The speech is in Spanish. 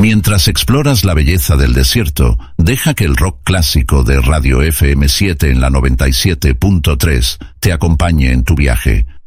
Mientras exploras la belleza del desierto, deja que el rock clásico de Radio FM7 en la 97.3 te acompañe en tu viaje.